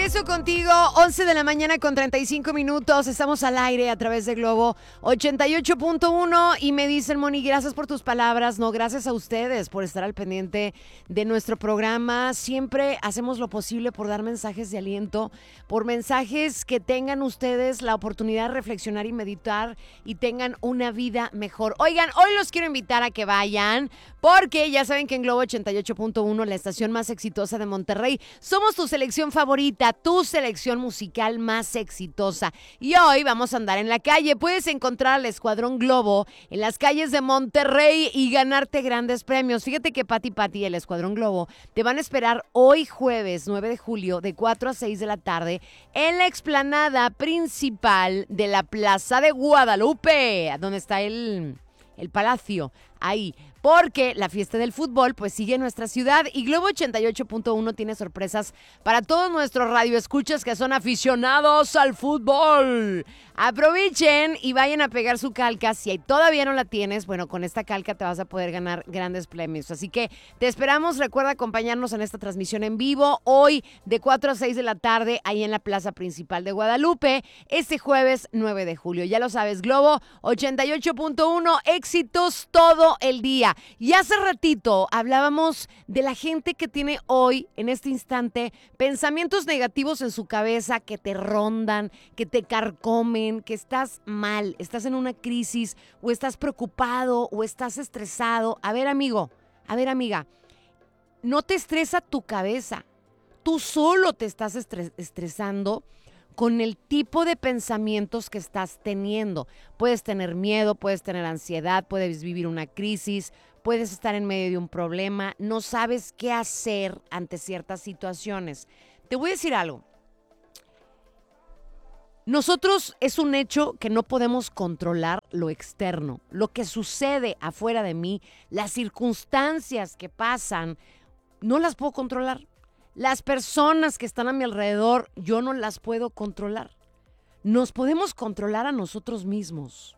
regreso contigo, 11 de la mañana con 35 minutos. Estamos al aire a través de Globo 88.1 y me dicen, Moni, gracias por tus palabras. No, gracias a ustedes por estar al pendiente de nuestro programa. Siempre hacemos lo posible por dar mensajes de aliento, por mensajes que tengan ustedes la oportunidad de reflexionar y meditar y tengan una vida mejor. Oigan, hoy los quiero invitar a que vayan porque ya saben que en Globo 88.1, la estación más exitosa de Monterrey, somos tu selección favorita, tu selección musical más exitosa. Y hoy vamos a andar en la calle. Puedes encontrar al Escuadrón Globo en las calles de Monterrey y ganarte grandes premios. Fíjate que Pati y el Escuadrón Globo te van a esperar hoy jueves 9 de julio de 4 a 6 de la tarde en la explanada principal de la Plaza de Guadalupe, donde está el Palacio, ahí. Porque la fiesta del fútbol pues sigue en nuestra ciudad y Globo 88.1 tiene sorpresas para todos nuestros radioescuchas que son aficionados al fútbol. Aprovechen y vayan a pegar su calca. Si todavía no la tienes, bueno, con esta calca te vas a poder ganar grandes premios. Así que te esperamos. Recuerda acompañarnos en esta transmisión en vivo hoy de 4 a 6 de la tarde ahí en la plaza principal de Guadalupe, este jueves 9 de julio. Ya lo sabes, Globo 88.1, éxitos todo el día. Y hace ratito hablábamos de la gente que tiene hoy, en este instante, pensamientos negativos en su cabeza que te rondan, que te carcomen, que estás mal, estás en una crisis o estás preocupado o estás estresado. A ver, amigo, a ver, amiga, no te estresa tu cabeza. Tú solo te estás estresando con el tipo de pensamientos que estás teniendo. Puedes tener miedo, puedes tener ansiedad, puedes vivir una crisis, puedes estar en medio de un problema, no sabes qué hacer ante ciertas situaciones. Te voy a decir algo. Nosotros es un hecho que no podemos controlar lo externo, lo que sucede afuera de mí, las circunstancias que pasan, no las puedo controlar. Las personas que están a mi alrededor, yo no las puedo controlar. Nos podemos controlar a nosotros mismos,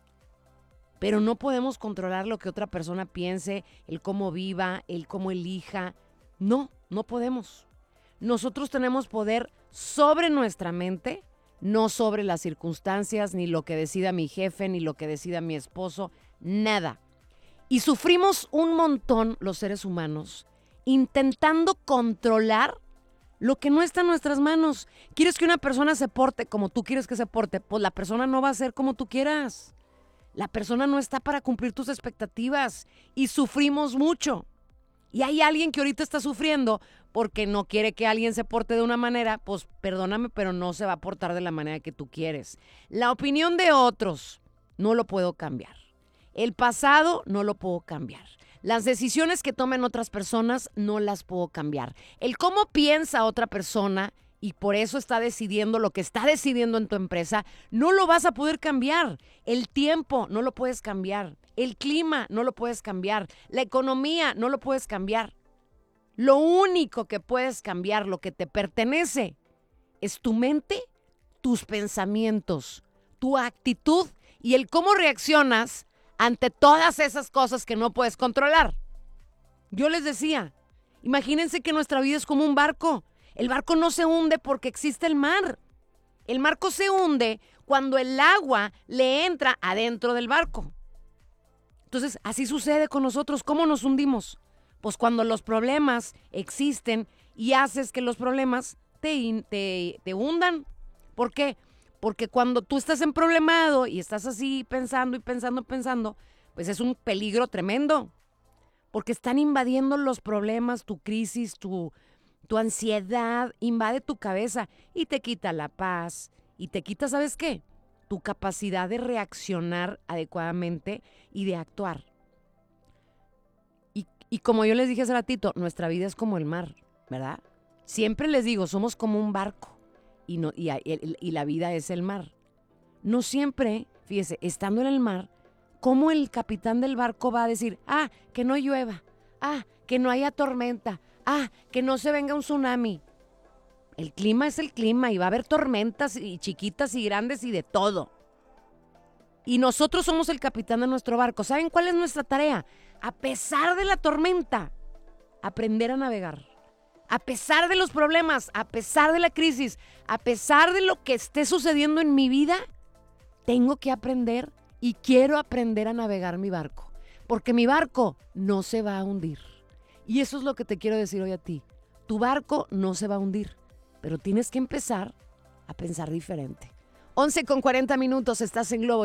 pero no podemos controlar lo que otra persona piense, el cómo viva, el cómo elija. No podemos. Nosotros tenemos poder sobre nuestra mente, no sobre las circunstancias, ni lo que decida mi jefe, ni lo que decida mi esposo, nada. Y sufrimos un montón los seres humanos intentando controlar lo que no está en nuestras manos. ¿Quieres que una persona se porte como tú quieres que se porte? Pues la persona no va a ser como tú quieras. La persona no está para cumplir tus expectativas y sufrimos mucho. Y hay alguien que ahorita está sufriendo porque no quiere que alguien se porte de una manera, pues perdóname, pero no se va a portar de la manera que tú quieres. La opinión de otros no lo puedo cambiar. El pasado no lo puedo cambiar. Las decisiones que tomen otras personas no las puedo cambiar. El cómo piensa otra persona y por eso está decidiendo lo que está decidiendo en tu empresa, no lo vas a poder cambiar. El tiempo no lo puedes cambiar. El clima no lo puedes cambiar. La economía no lo puedes cambiar. Lo único que puedes cambiar, lo que te pertenece, es tu mente, tus pensamientos, tu actitud y el cómo reaccionas ante todas esas cosas que no puedes controlar. Yo les decía, imagínense que nuestra vida es como un barco. El barco no se hunde porque existe el mar. El barco se hunde cuando el agua le entra adentro del barco. Entonces, así sucede con nosotros. ¿Cómo nos hundimos? Pues cuando los problemas existen y haces que los problemas te hundan. ¿Por qué? Porque cuando tú estás emproblemado y estás así pensando, pues es un peligro tremendo. Porque están invadiendo los problemas, tu crisis, tu ansiedad, invade tu cabeza y te quita la paz. Y te quita, ¿sabes qué? Tu capacidad de reaccionar adecuadamente y de actuar. Y como yo les dije hace ratito, nuestra vida es como el mar, ¿verdad? Siempre les digo, somos como un barco. Y la vida es el mar. No siempre, fíjese, estando en el mar, ¿cómo el capitán del barco va a decir, que no llueva, que no haya tormenta, que no se venga un tsunami? El clima es el clima y va a haber tormentas y chiquitas y grandes y de todo. Y nosotros somos el capitán de nuestro barco. ¿Saben cuál es nuestra tarea? A pesar de la tormenta, aprender a navegar. A pesar de los problemas, a pesar de la crisis, a pesar de lo que esté sucediendo en mi vida, tengo que aprender y quiero aprender a navegar mi barco. Porque mi barco no se va a hundir. Y eso es lo que te quiero decir hoy a ti. Tu barco no se va a hundir, pero tienes que empezar a pensar diferente. 11:40 estás en Globo.